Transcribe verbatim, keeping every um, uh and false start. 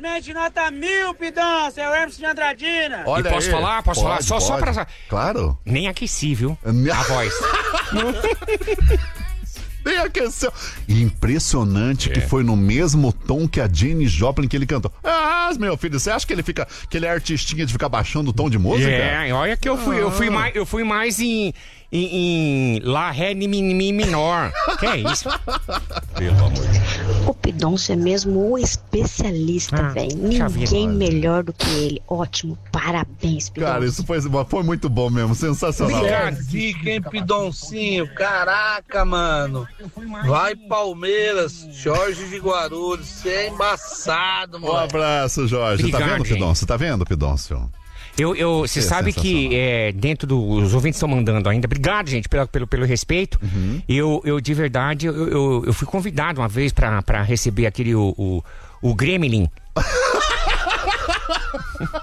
Simplesmente nota mil, Pidão, seu Hermes de Andradina. Olha e posso aí. falar? Posso Pode, falar? Só, só pode. pra... Claro. Nem aqueci, viu? A voz. Nem aqueceu. E impressionante É. que foi no mesmo tom que a Janis Joplin que ele cantou. Ah, meu filho, você acha que ele fica, que ele é artistinha de ficar baixando o tom de música? É, olha que eu fui, eu fui mais, eu fui mais em, em, em Lá, Ré, Mi, Mi menor. Que é isso? Pelo amor de Deus. O Pidoncio é mesmo o especialista, Ah, velho. já vi, Ninguém olha. melhor do que ele. Ótimo, parabéns, Pidoncio. Cara, isso foi, foi muito bom mesmo, sensacional. Obrigado. Zica, hein, Pidoncinho? Caraca, mano. Vai, Palmeiras, Jorge de Guarulhos. Você é embaçado, Um mano. abraço, Jorge. Obrigado, tá vendo, gente. Pidoncio? Tá vendo, Pidoncio? Eu, eu, você É sabe que sensacional. é, dentro dos ouvintes estão mandando ainda. Obrigado, gente, pelo, pelo, pelo respeito. Uhum. Eu, eu, de verdade, eu, eu, eu fui convidado uma vez pra, pra receber aquele, o, o, o Gremlin.